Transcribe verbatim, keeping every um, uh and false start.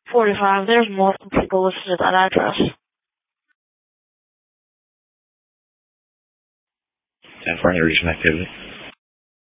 forty-five. There's multiple people listed at that address. ten for any recent activity.